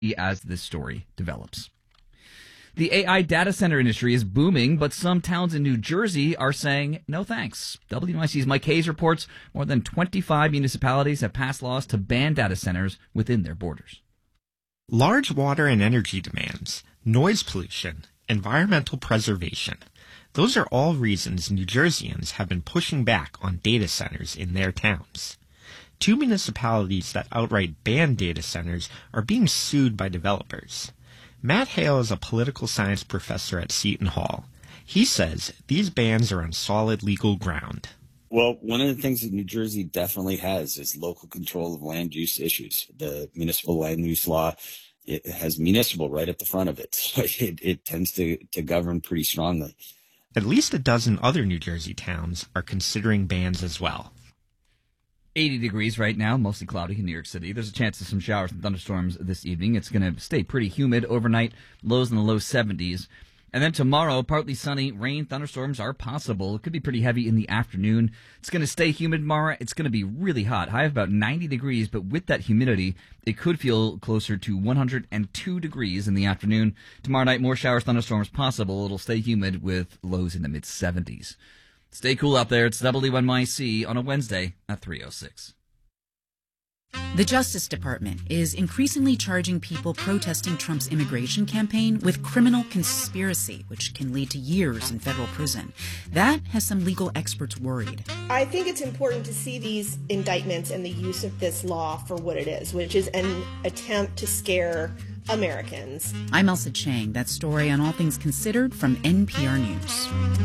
as this story develops. The AI data center industry is booming, but some towns in New Jersey are saying no thanks. WNYC's Mike Hayes reports more than 25 municipalities have passed laws to ban data centers within their borders. Large water and energy demands, noise pollution, environmental preservation. Those are all reasons New Jerseyans have been pushing back on data centers in their towns. 2 municipalities that outright ban data centers are being sued by developers. Matt Hale is a political science professor at Seton Hall. He says these bans are on solid legal ground. Well, one of the things that New Jersey definitely has is local control of land use issues. The municipal land use law, it has municipal right at the front of it. So it tends to govern pretty strongly. At least a dozen other New Jersey towns are considering bans as well. 80 degrees right now, mostly cloudy in New York City. There's a chance of some showers and thunderstorms this evening. It's going to stay pretty humid overnight, lows in the low 70s. And then tomorrow, partly sunny, rain, thunderstorms are possible. It could be pretty heavy in the afternoon. It's going to stay humid tomorrow. It's going to be really hot, high of about 90 degrees. But with that humidity, it could feel closer to 102 degrees in the afternoon. Tomorrow night, more showers, thunderstorms possible. It'll stay humid with lows in the mid-70s. Stay cool out there. It's WNYC on a Wednesday at 3:06. The Justice Department is increasingly charging people protesting Trump's immigration campaign with criminal conspiracy, which can lead to years in federal prison. That has some legal experts worried. I think it's important to see these indictments and the use of this law for what it is, which is an attempt to scare Americans. I'm Elsa Chang. That story on All Things Considered from NPR News.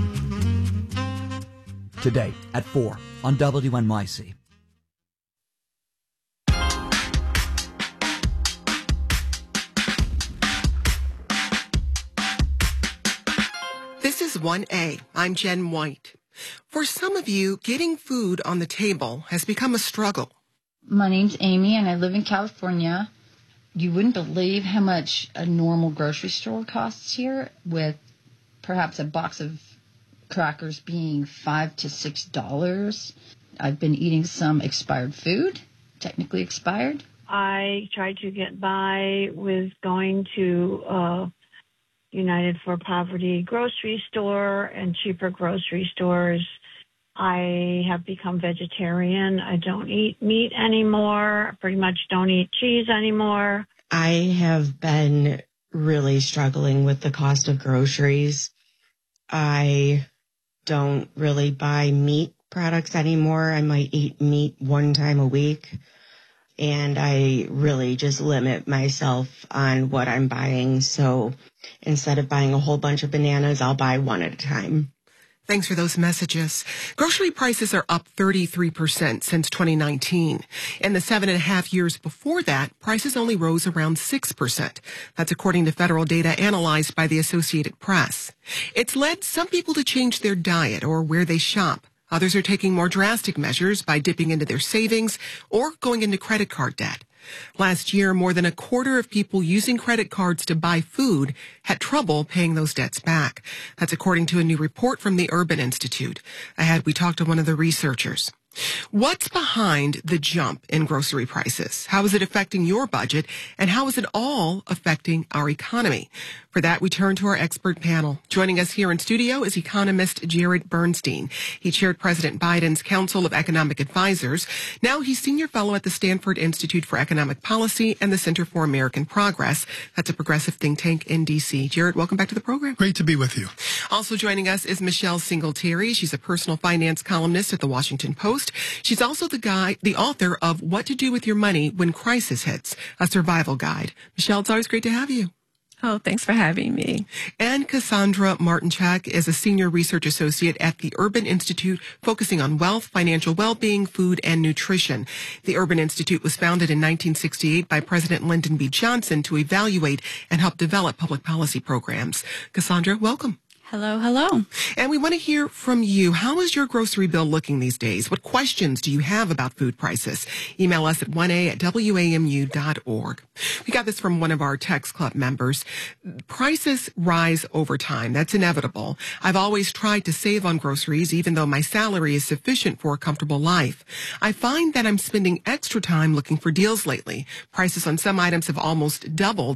Today at 4 on WNYC. This is 1A. I'm Jen White. For some of you, getting food on the table has become a struggle. My name's Amy, and I live in California. You wouldn't believe how much a normal grocery store costs here, with perhaps a box of crackers being $5 to $6. I've been eating some expired food, technically expired. I tried to get by with going to United for Poverty grocery store and cheaper grocery stores. I have become vegetarian. I don't eat meat anymore. I pretty much don't eat cheese anymore. I have been really struggling with the cost of groceries. I don't really buy meat products anymore. I might eat meat one time a week. And I really just limit myself on what I'm buying. So instead of buying a whole bunch of bananas, I'll buy one at a time. Thanks for those messages. Grocery prices are up 33% since 2019. In the 7.5 years before that, prices only rose around 6%. That's according to federal data analyzed by the Associated Press. It's led some people to change their diet or where they shop. Others are taking more drastic measures by dipping into their savings or going into credit card debt. Last year, more than a quarter of people using credit cards to buy food had trouble paying those debts back. That's according to a new report from the Urban Institute. Ahead, we talked to one of the researchers. What's behind the jump in grocery prices? How is it affecting your budget? And how is it all affecting our economy? For that, we turn to our expert panel. Joining us here in studio is economist Jared Bernstein. He chaired President Biden's Council of Economic Advisors. Now he's senior fellow at the Stanford Institute for Economic Policy and the Center for American Progress. That's a progressive think tank in D.C. Jared, welcome back to the program. Great to be with you. Also joining us is Michelle Singletary. She's a personal finance columnist at the Washington Post. She's also the author of What to Do with Your Money When Crisis Hits, a survival guide. Michelle, it's always great to have you. Oh, thanks for having me. And Cassandra Martinchak is a senior research associate at the Urban Institute, focusing on wealth, financial well-being, food, and nutrition. The Urban Institute was founded in 1968 by President Lyndon B. Johnson to evaluate and help develop public policy programs. Cassandra, welcome. Hello, hello. And we want to hear from you. How is your grocery bill looking these days? What questions do you have about food prices? Email us at 1a@wamu.org. We got this from one of our Text Club members. Prices rise over time. That's inevitable. I've always tried to save on groceries, even though my salary is sufficient for a comfortable life. I find that I'm spending extra time looking for deals lately. Prices on some items have almost doubled,